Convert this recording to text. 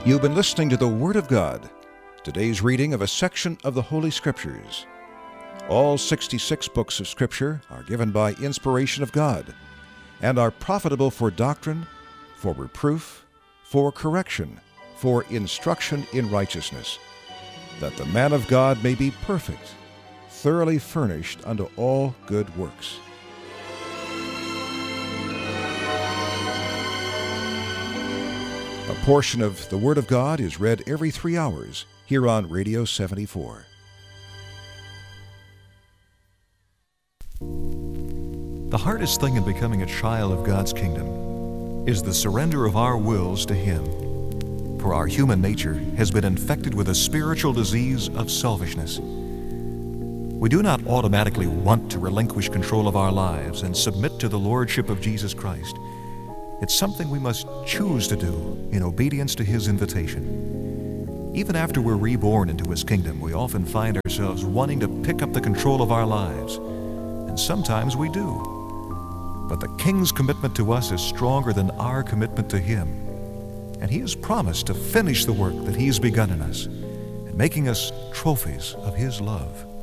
You've been listening to the Word of God, today's reading of a section of the Holy Scriptures. All 66 books of Scripture are given by inspiration of God and are profitable for doctrine, for reproof, for correction, for instruction in righteousness, that the man of God may be perfect, thoroughly furnished unto all good works. A portion of the Word of God is read every 3 hours here on Radio 74. The hardest thing in becoming a child of God's kingdom is the surrender of our wills to Him. For our human nature has been infected with a spiritual disease of selfishness. We do not automatically want to relinquish control of our lives and submit to the Lordship of Jesus Christ. It's something we must choose to do in obedience to His invitation. Even after we're reborn into His kingdom, we often find ourselves wanting to pick up the control of our lives, and sometimes we do. But the King's commitment to us is stronger than our commitment to Him, and He has promised to finish the work that He's begun in us, and making us trophies of His love.